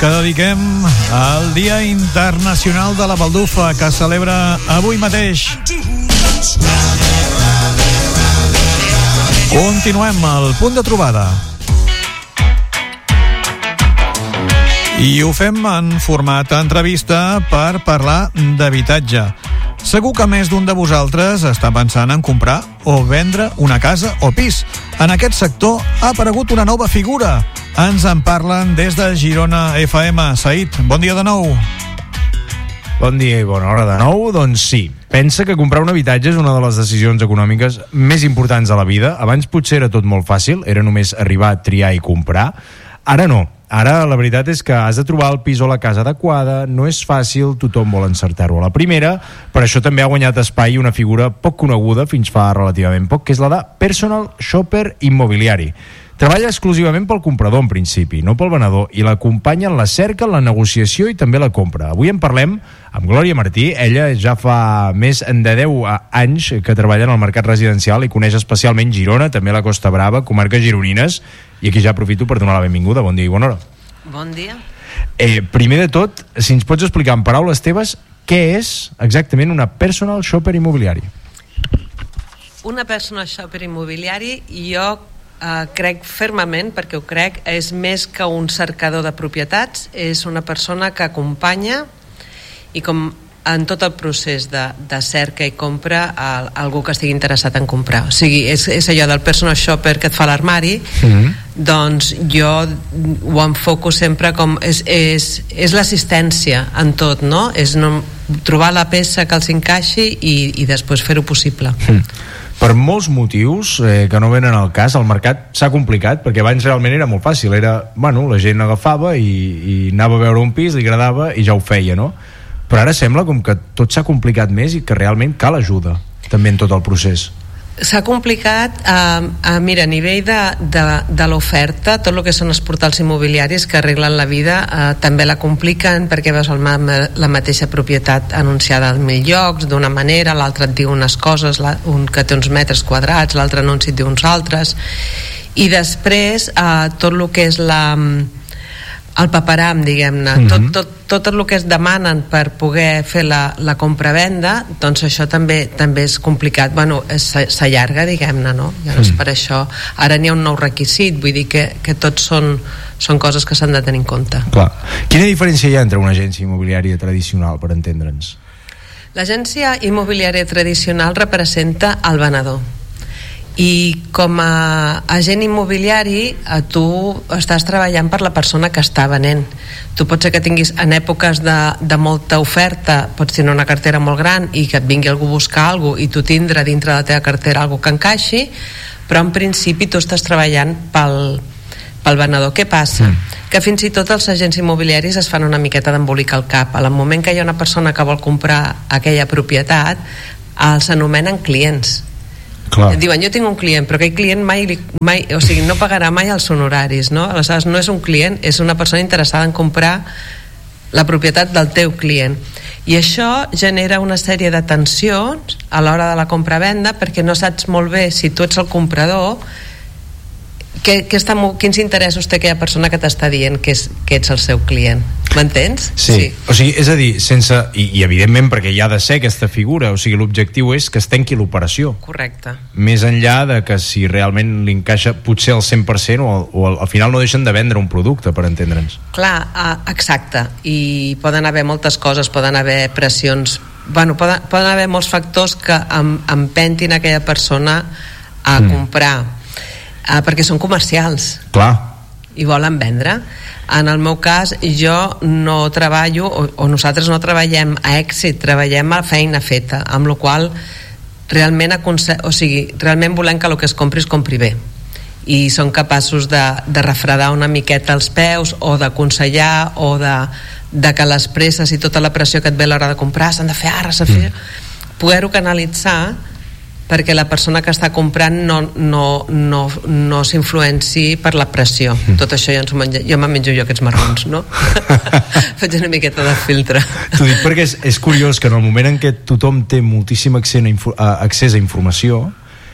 que dediquem al Dia Internacional de la Baldufa, que es celebra avui mateix. Continuem al punt de trobada. I ho fem en format entrevista per parlar d'habitatge. Segur que més d'un de vosaltres està pensant en comprar o vendre una casa o pis. En aquest sector ha aparegut una nova figura. Ens en parlen des de Girona FM. Said, bon dia de nou. Bon dia i bona hora de nou. Doncs sí, pensa que comprar un habitatge és una de les decisions econòmiques més importants de la vida. Abans potser era tot molt fàcil, era només arribar, triar i comprar. Ara no. Ara la veritat és que has de trobar el pis o la casa adequada, no és fàcil, tothom vol encertar-ho a la primera, per això també ha guanyat espai una figura poc coneguda fins fa relativament poc, que és la de Personal Shopper Immobiliari. Treballa exclusivament pel comprador en principi, no pel venedor, i l'acompanya en la cerca, en la negociació i també la compra. Avui en parlem amb Glòria Martí. Ella ja fa més de 10 anys que treballa en el mercat residencial i coneix especialment Girona, també la Costa Brava, comarques gironines, i aquí ja aprofito per donar la benvinguda. Bon dia i bona hora. Bon dia. Primer de tot, si ens pots explicar en paraules teves què és exactament una Personal Shopper Immobiliari. Una Personal Shopper Immobiliari, jo crec fermament, perquè ho crec, és més que un cercador de propietats, és una persona que acompanya i com en tot el procés de cerca i compra algú que estigui interessat en comprar. O sigui, és allò del personal shopper que et fa l'armari, doncs jo ho enfoco sempre com és l'assistència en tot, no? És trobar la peça que els encaixi i després fer-ho possible. Per molts motius que no venen al cas, el mercat s'ha complicat, perquè abans realment era molt fàcil, la gent agafava i anava a veure un pis, li agradava i ja ho feia, no? Però ara sembla com que tot s'ha complicat més i que realment cal ajuda també en tot el procés. S'ha complicat, mira, a nivell de l'oferta, tot el que són els portals immobiliaris que arreglen la vida també la compliquen, perquè veus la mateixa propietat anunciada en 1000 llocs d'una manera, l'altre et diu unes coses, un que té uns metres quadrats, l'altre anunci et diu uns altres, i després tot el que és el paperam, diguem-ne, tot el que es demanen per poder fer la compra-venda, doncs això també és complicat. Bueno, s'allarga, diguem-ne, no? Llavors, per això ara n'hi ha un nou requisit, vull dir que tots són coses que s'han de tenir en compte. Clar. Quina diferència hi ha entre una agència immobiliària tradicional, per entendre'ns? L'agència immobiliària tradicional representa el venedor, i com a agent immobiliari tu estàs treballant per la persona que està venent. Tu pot ser que tinguis en èpoques de molta oferta, pots tenir una cartera molt gran i que et vingui algú a buscar alguna cosa i tu tindre dintre de la teva cartera alguna que encaixi, però en principi tu estàs treballant pel venedor. Què passa? Que fins i tot els agents immobiliaris es fan una miqueta d'embolicar el cap. Al moment que hi ha una persona que vol comprar aquella propietat, els anomenen clients. Clar. Diuen, jo tinc un client, però aquell client mai o sigui, no pagarà mai els honoraris, no? Aleshores no és un client, és una persona interessada en comprar la propietat del teu client, i això genera una sèrie de tensions a l'hora de la compra-venda, perquè no saps molt bé si tu ets el comprador, quins interessos té aquella persona que t'està dient que ets el seu client. M'entens? Sí. O sigui, és a dir, i evidentment perquè hi ha de ser aquesta figura, o sigui, l'objectiu és que es tanqui l'operació. Correcte. Més enllà de que si realment li encaixa potser al 100% o al final no deixen de vendre un producte, per entendre'ns. Clar, exacte. I poden haver moltes coses, poden haver pressions, poden haver molts factors que empentin aquella persona a comprar. Perquè són comercials. Clar. I volen vendre. En el meu cas, jo no treballo, o nosaltres no treballem a èxit, treballem a feina feta, amb la qual realment volem que el que es compri bé, i són capaços de refredar una miqueta els peus, o d'aconsellar, o de que les presses i tota la pressió que et ve a l'hora de comprar s'han de fer ara, poder-ho canalitzar perquè la persona que està comprant no s'influenci per la pressió. Tot això jo me'n menjo jo aquests marrons, no? Faig una miqueta de filtre. T'ho dic perquè és curiós que en el moment en què tothom té moltíssim accés a informació,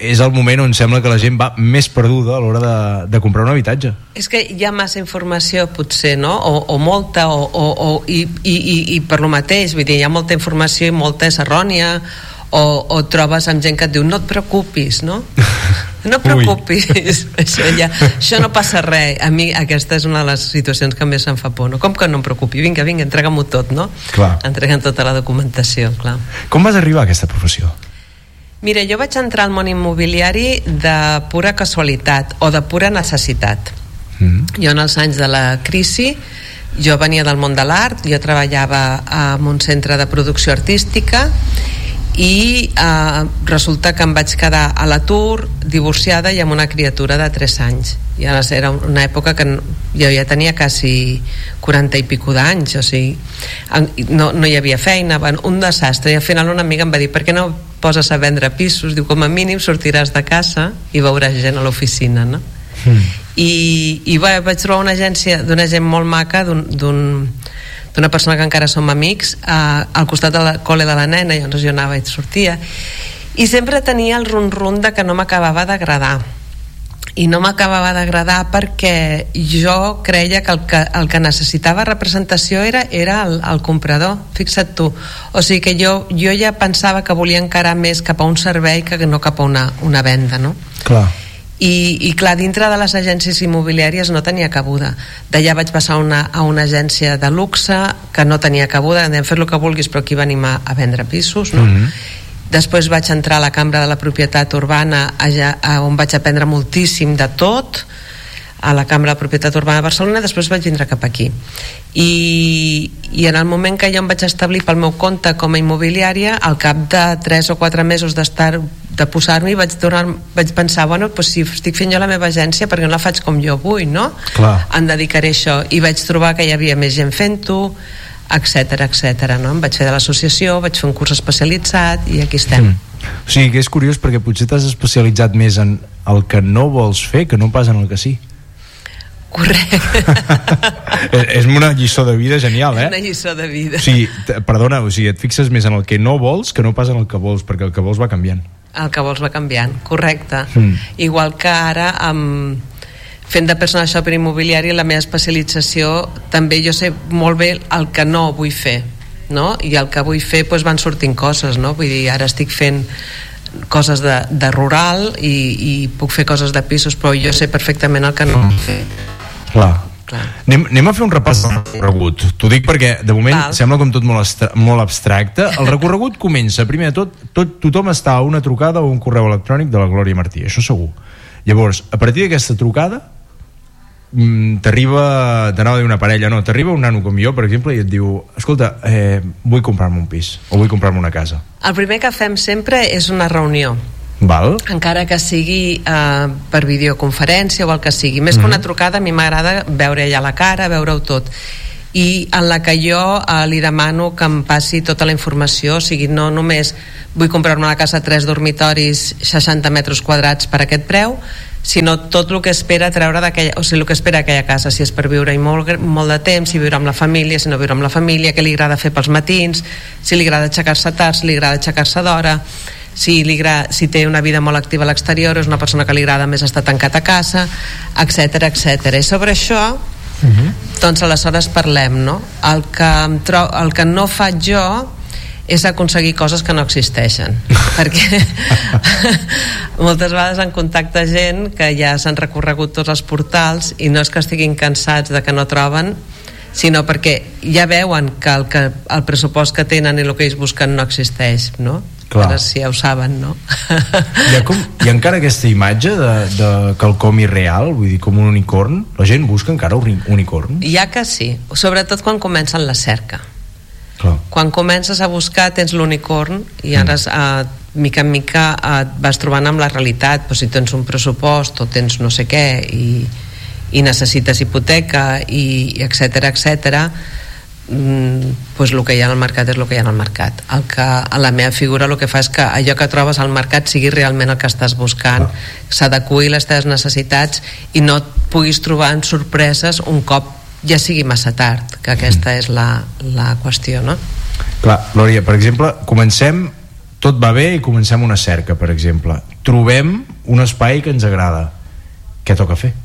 és el moment on sembla que la gent va més perduda a l'hora de comprar un habitatge. És que hi ha massa informació, potser, no? O molta, i per lo mateix, vull dir, hi ha molta informació i molta és errònia, o trobes amb gent que et diu no et preocupis, no? No et preocupis, això no passa res. A mi aquesta és una de les situacions que més em fa por, no? Com que no em preocupi? Vinga, entrega-m'ho tot, no? Clar. Entreguen tota la documentació, clar. Com vas arribar a aquesta professió? Mira, jo vaig entrar al món immobiliari de pura casualitat o de pura necessitat. Jo en els anys de la crisi, jo venia del món de l'art, jo treballava en un centre de producció artística i resulta que em vaig quedar a l'atur, divorciada i amb una criatura de 3 anys. I ara era una època que jo ja tenia quasi 40 i pico d'anys, o sigui, no hi havia feina, un desastre. I al final una amiga em va dir, per què no poses a vendre pisos? Diu, com a mínim sortiràs de casa i veuràs gent a l'oficina, no? I vaig trobar una agència d'una gent molt maca, d'una persona que encara som amics, al costat del col·le de la nena, i llavors jo anava i sortia, i sempre tenia el rum-rum de que no m'acabava d'agradar, i no m'acabava d'agradar perquè jo creia que el que necessitava representació era el comprador, fixa't tu, o sigui que jo ja pensava que volia encarar més cap a un servei que no cap a una venda, no? Clar. I clar, dintre de les agències immobiliàries no tenia cabuda. D'allà vaig passar a una agència de luxe que no tenia cabuda, hem fet el que vulguis, però aquí venim a vendre pisos, no? Després vaig entrar a la Cambra de la Propietat Urbana, on vaig aprendre moltíssim de tot, a la Cambra de la Propietat Urbana de Barcelona. Després vaig vindre cap aquí i en el moment que jo em vaig establir pel meu compte com a immobiliària, al cap de 3 o 4 mesos de posar-m'hi, vaig pensar, bueno, doncs si estic fent jo la meva agència, perquè no la faig com jo vull, no? Clar. Em dedicaré a això, i vaig trobar que hi havia més gent fent-ho, etcètera, no? Em vaig fer de l'associació, vaig fer un curs especialitzat i aquí estem. O sigui que és curiós perquè potser t'has especialitzat més en el que no vols fer que no pas en el que sí. Correcte. És una lliçó de vida genial, eh? Una lliçó de vida. O sigui, perdona, et fixes més en el que no vols que no pas en el que vols, perquè el que vols va canviant. El que vols va canviant, correcte. Igual que ara fent de personal shopper immobiliari, la meva especialització també jo sé molt bé el que no vull fer, no? I el que vull fer doncs van sortint coses, no? Vull dir, ara estic fent coses de rural i puc fer coses de pisos, però jo sé perfectament el que no vull fer. Clar. Anem a fer un repàs del recorregut. T'ho dic perquè de moment sembla com tot molt abstracte. El recorregut comença, primer de tot, tothom està a una trucada o un correu electrònic de la Glòria Martí, això segur. Llavors, a partir d'aquesta trucada t'anava a dir una parella, no, t'arriba un nano com jo, per exemple, i et diu, escolta, vull comprar-me un pis o vull comprar-me una casa. El primer que fem sempre és una reunió. Val. Encara que sigui per videoconferència o el que sigui. Més que una trucada, a mi m'agrada veure allà la cara, veure-ho tot, i en la que jo li demano que em passi tota la informació, o sigui, no només vull comprar-me una casa 3 dormitoris 60 metres quadrats per aquest preu, sinó tot el que espera treure d'aquella, o sigui, el que espera aquella casa, si és per viure-hi molt de temps, si viure amb la família, si no viure amb la família, què li agrada fer pels matins, si li agrada aixecar-se tard, si li agrada aixecar-se d'hora, si té una vida molt activa a l'exterior, és una persona que li agrada més estar tancat a casa, etcètera. I sobre això doncs aleshores parlem, no? El que no faig jo és aconseguir coses que no existeixen perquè moltes vegades en contacta gent que ja s'han recorregut tots els portals i no és que estiguin cansats de que no troben, sinó perquè ja veuen que el pressupost que tenen i el que ells busquen no existeix, no? Clar. Ara sí, ja ho saben, no? Hi ha encara aquesta imatge de quelcom irreal, vull dir, com un unicorn? La gent busca encara unicorns? Ja que sí, sobretot quan comencen la cerca. Clar. Quan comences a buscar tens l'unicorn i ara mica en mica et vas trobant amb la realitat, però si tens un pressupost o tens no sé què i necessites hipoteca i etcètera, pues el que hi ha al mercat és el que hi ha al mercat. A la meva figura el que fa és que allò que trobes al mercat sigui realment el que estàs buscant, s'adeqüi les teves necessitats i no et puguis trobar en sorpreses un cop ja sigui massa tard, que aquesta és la qüestió, no? Clar, Glòria, per exemple, comencem tot va bé i comencem una cerca, per exemple. Trobem un espai que ens agrada. Què toca fer?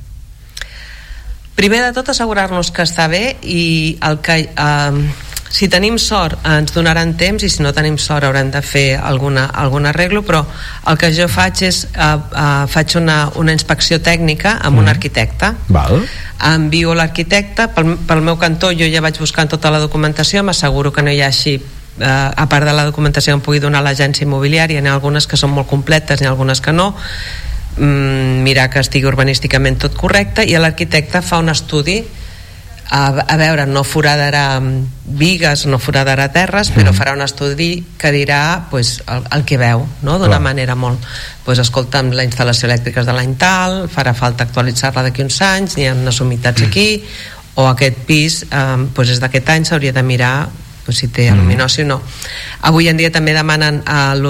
Primer de tot, assegurar-nos que està bé, i el que si tenim sort ens donaran temps, i si no tenim sort haurem de fer algun arreglo, però el que jo faig és faig una inspecció tècnica amb un arquitecte. Val. Envio l'arquitecte, pel meu cantó jo ja vaig buscant tota la documentació, m'asseguro que no hi hagi a part de la documentació que em pugui donar l'agència immobiliària, n'hi ha algunes que són molt completes, n'hi ha algunes que no, mirar que estigui urbanísticament tot correcte, i l'arquitecte fa un estudi a veure, no foradarà bigues, no foradarà terres, però farà un estudi que dirà pues, el que veu, no? D'una manera molt pues, escolta, amb la instal·lació elèctrica de l'any tal, farà falta actualitzar-la d'aquí uns anys, n'hi ha unes humitats aquí, o aquest pis pues, és d'aquest any, s'hauria de mirar pues, si té il·luminació o no. Avui en dia també demanen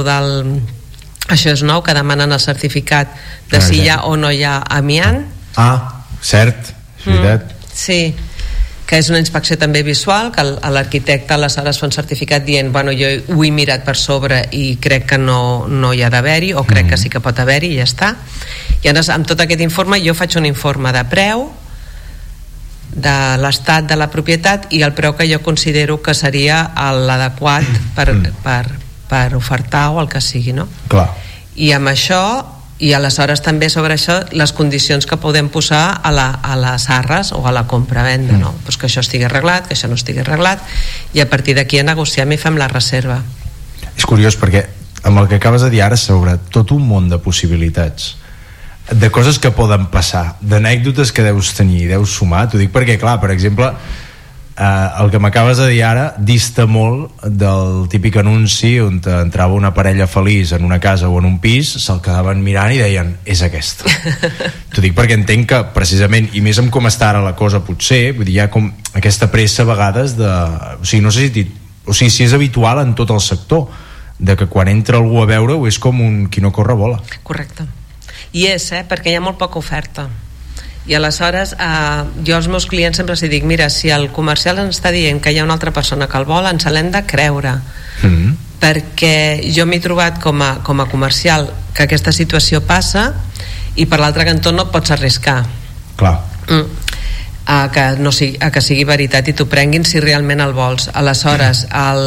això és nou, que demanen el certificat de si hi ha o no hi ha amiant. Cert, és veritat. Sí, que és una inspecció també visual, que l'arquitecte aleshores fa un certificat dient, bueno, jo ho he mirat per sobre i crec que no hi ha d'haver-hi, o crec que sí que pot haver-hi, i ja està. I llavors, amb tot aquest informe, jo faig un informe de preu, de l'estat de la propietat i el preu que jo considero que seria l'adequat per ofertar o el que sigui, no? Clar. I amb això, i aleshores també sobre això, les condicions que podem posar a les arres o a la compra-venda, no? Pues que això estigui arreglat, que això no estigui arreglat, i a partir d'aquí negociem i fem la reserva. És curiós perquè amb el que acabes de dir ara s'obre tot un món de possibilitats, de coses que poden passar, d'anècdotes que deus tenir i deus sumar. T'ho dic perquè, clar, per exemple, el que m'acabes de dir ara dista molt del típic anunci on entrava una parella feliç en una casa o en un pis, se'l quedaven mirant i deien, és aquesta. T'ho dic perquè entenc que precisament, i més amb com està ara la cosa, potser, vull dir, hi ha com aquesta pressa a vegades de... O sigui, no sé si és habitual en tot el sector, de que quan entra algú a veure-ho és com un qui no corre vola. Correcte. I és, perquè hi ha molt poca oferta. I aleshores jo als meus clients sempre els dic, mira, si el comercial ens està dient que hi ha una altra persona que el vol, ens l'hem de creure, perquè jo m'he trobat com a comercial que aquesta situació passa, i per l'altre cantó no et pots arriscar. Clar. A que sigui veritat i t'ho prenguin si realment el vols. Aleshores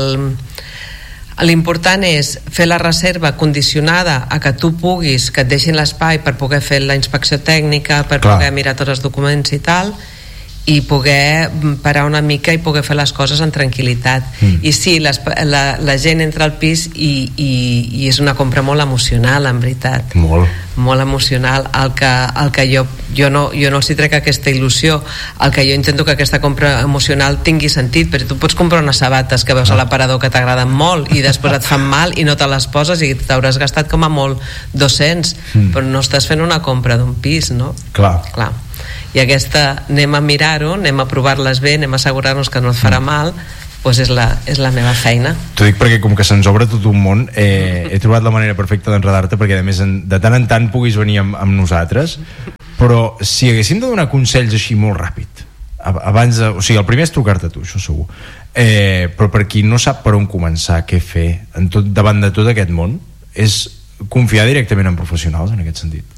l'important és fer la reserva condicionada a que tu puguis, que et deixin l'espai per poder fer la inspecció tècnica, per poder mirar tots els documents i tal, i poder parar una mica i poder fer les coses en tranquil·litat. I sí, la gent entra al pis i és una compra molt emocional, en veritat. Molt emocional. El que jo no els hi trec aquesta il·lusió. El que jo intento que aquesta compra emocional tingui sentit, perquè tu pots comprar unes sabates que veus a l'aparador que t'agraden molt i després et fan mal i no te les poses i t'hauràs gastat com a molt 200, però no estàs fent una compra d'un pis, no? Clar. I aquesta, anem a mirar-ho, anem a provar-les bé, anem a assegurar-nos que no et farà mal, doncs és la meva feina. T'ho dic perquè com que se'ns obre tot un món, he trobat la manera perfecta d'enredar-te perquè a més de tant en tant puguis venir amb nosaltres, però si haguéssim de donar consells així molt ràpid abans de, o sigui, el primer és trucar-te a tu, això segur, però per qui no sap per on començar, què fer davant de tot aquest món, és confiar directament en professionals en aquest sentit.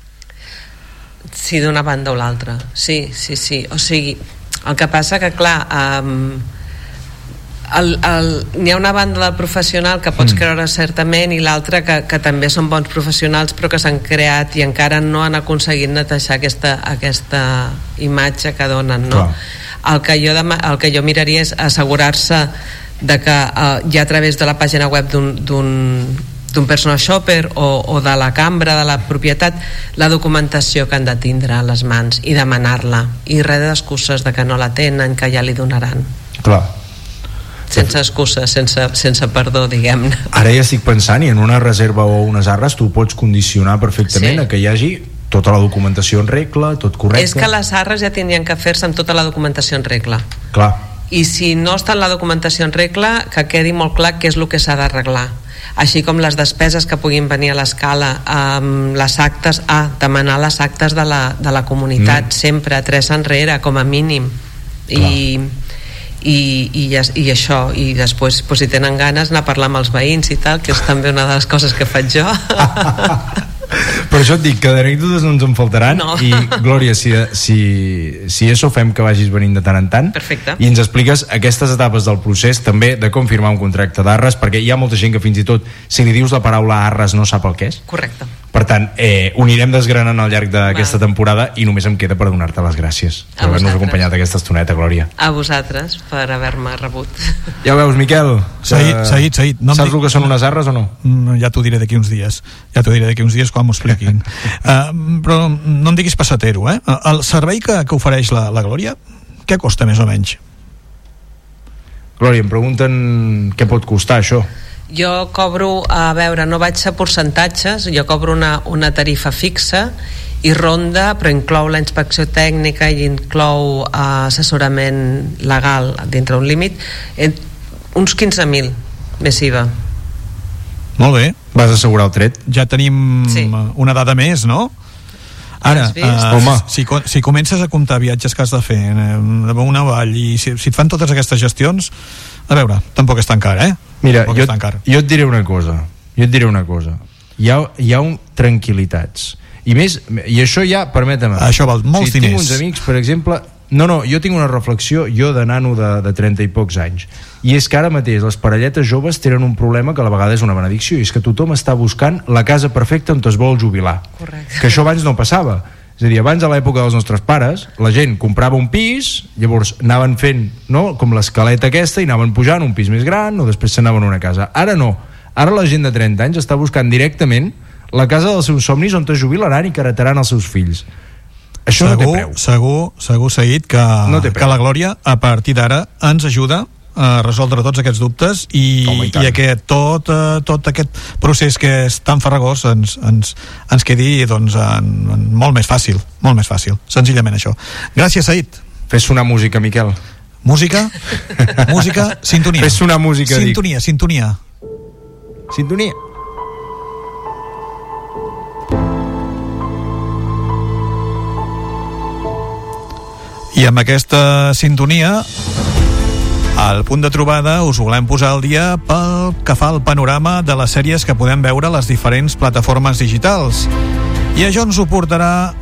Sí, d'una banda o l'altra, sí. O sigui, el que passa que clar, n'hi ha una banda del professional que pots creure certament i l'altra que també són bons professionals però que s'han creat i encara no han aconseguit netejar aquesta imatge que donen, no? El que jo miraria és assegurar-se de que ja a través de la pàgina web d'un personal shopper o de la cambra de la propietat, la documentació que han de tindre a les mans i demanar-la, i res d'excuses de que no la tenen, que ja li donaran. Clar. Sense excuses, sense perdó, diguem-ne. Ara ja estic pensant, i en una reserva o unes arres tu pots condicionar perfectament a que hi hagi tota la documentació en regla, tot correcte. És que les arres ja tindrien que fer-se amb tota la documentació en regla. Clar. I si no està en la documentació en regla, que quedi molt clar què és el que s'ha d'arreglar. Així com les despeses que puguin venir a l'escala, les actes, demanar les actes de la comunitat, sempre 3 enrere, com a mínim. i això, i després si tenen ganes anar a parlar amb els veïns i tal, que és també una de les coses que faig jo. Per això et dic que d'anècdotes no ens en faltaran. No. I Glòria, si això fem que vagis venint de tant en tant. Perfecte. I ens expliques aquestes etapes del procés també de com firmar un contracte d'arres, perquè hi ha molta gent que fins i tot si li dius la paraula arres no sap el que és. Correcte. Per tant, ho anirem desgranant al llarg d'aquesta temporada i només em queda per donar-te les gràcies per haver-nos acompanyat aquesta estoneta, Glòria. A vosaltres per haver-me rebut. Ja ho veus, Miquel. Saïd, no saps el que són unes arres o no? Ja t'ho diré d'aquí uns dies. Quan m'ho expliquin. Però no em diguis passatero, eh? El servei que ofereix la Glòria, què costa més o menys? Glòria, em pregunten què pot costar això. Jo cobro, a veure, no vaig a percentatges, jo cobro una tarifa fixa i ronda, però inclou la inspecció tècnica i inclou assessorament legal dintre un límit, uns 15.000 més IVA. Molt bé, vas assegurar el tret. Ja tenim una dada més, no? Ara, si comences a comptar viatges que has de fer una vall i si et fan totes aquestes gestions, a veure, tampoc és tan car, eh? Mira, jo et diré una cosa. Hi ha tranquil·litats. I això ja, permetem-me. Això val molts diners. Tinc uns amics, per exemple... No, jo tinc una reflexió, jo de nano de 30 i pocs anys, i és que ara mateix les parelletes joves tenen un problema que a la vegada és una benedicció, i és que tothom està buscant la casa perfecta on es vol jubilar. Correcte. Que això abans no passava. És a dir, abans, a l'època dels nostres pares, la gent comprava un pis, llavors anaven fent, no?, com l'escaleta aquesta, i anaven pujant un pis més gran, o després s'anaven a una casa. Ara no. Ara la gent de 30 anys està buscant directament la casa dels seus somnis on es jubilaran i que heretaran els seus fills. Això no té preu. Segur, Saïd, que la Glòria a partir d'ara ens ajuda a resoldre tots aquests dubtes i aquest, tot aquest procés que és tan farragós ens quedi doncs, molt més fàcil, senzillament això. Gràcies, Saïd. Fes sonar música, Miquel. Música, sintonia. Fes sonar música, sintonia. I amb aquesta sintonia, al punt de trobada, us volem posar al dia pel que fa al panorama de les sèries que podem veure a les diferents plataformes digitals. I això ens ho portarà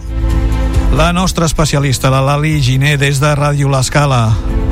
la nostra especialista, la Lali Giner, des de Ràdio L'Escala.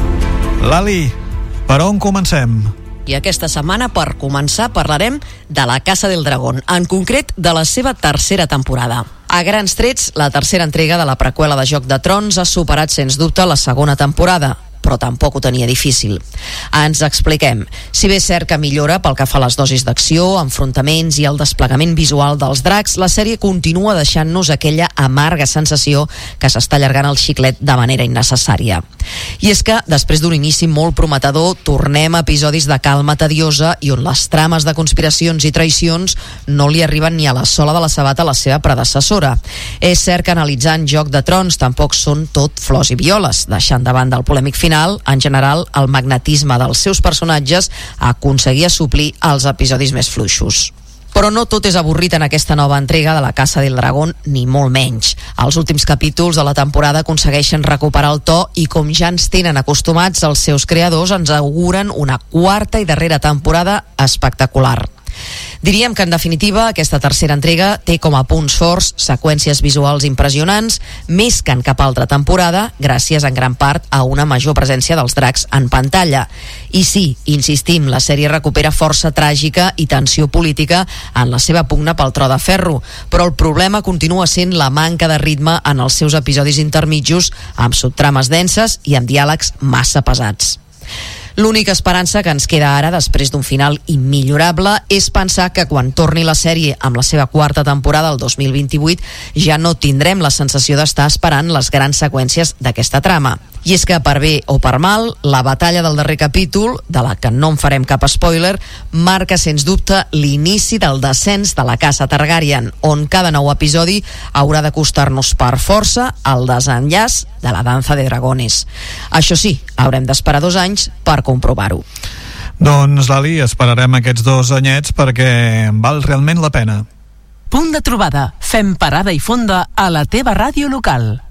Lali, per on comencem? I aquesta setmana, per començar, parlarem de La Casa del Dragón, en concret de la seva tercera temporada. A grans trets, la tercera entrega de la preqüela de Joc de Trons ha superat, sens dubte, la segona temporada, però tampoc ho tenia difícil. Ens expliquem. Si bé és cert que millora pel que fa a les dosis d'acció, enfrontaments i el desplegament visual dels dracs, la sèrie continua deixant-nos aquella amarga sensació que s'està allargant el xiclet de manera innecessària. I és que, després d'un inici molt prometedor, tornem a episodis de calma tediosa i on les trames de conspiracions i traïcions no li arriben ni a la sola de la sabata a la seva predecessora. És cert que analitzant Joc de Trons tampoc són tot flors i violes, deixant de banda el polèmic final. En general, el magnetisme dels seus personatges aconseguia suplir els episodis més fluixos. Però no tot és avorrit en aquesta nova entrega de La Casa del Dragón, ni molt menys. Els últims capítols de la temporada aconsegueixen recuperar el to i, com ja ens tenen acostumats, els seus creadors ens auguren una quarta i darrera temporada espectacular. Diríem que, en definitiva, aquesta tercera entrega té com a punts forts seqüències visuals impressionants, més que en cap altra temporada, gràcies en gran part a una major presència dels dracs en pantalla. I sí, insistim, la sèrie recupera força tràgica i tensió política en la seva pugna pel tro de ferro, però el problema continua sent la manca de ritme en els seus episodis intermitjos, amb subtrames denses i amb diàlegs massa pesats. L'única esperança que ens queda ara, després d'un final immillorable, és pensar que quan torni la sèrie amb la seva quarta temporada, el 2028, ja no tindrem la sensació d'estar esperant les grans seqüències d'aquesta trama. I és que, per bé o per mal, la batalla del darrer capítol, de la que no en farem cap spoiler, marca sens dubte l'inici del descens de la casa Targaryen, on cada nou episodi haurà de costar-nos per força el desenllaç de la danza de dragones. Això sí, haurem d'esperar 2 anys per comprovar-ho. Doncs, Lali, esperarem aquests 2 anyets perquè val realment la pena. Punt de trobada. Fem parada i fonda a la teva ràdio local.